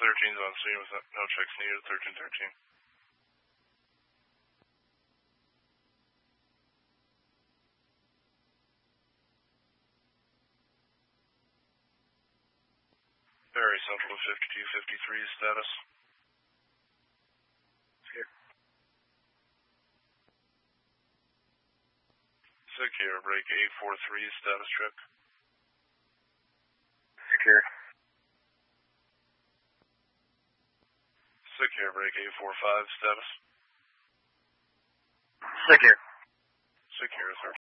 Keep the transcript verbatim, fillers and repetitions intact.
thirteen's on scene with no checks needed, thirteen thirteen. Barry Central fifty-two fifty-three, status. Here. Secure, break eight four three, status check. Secure. Secure, break eight four five, status. Secure. Secure, sir.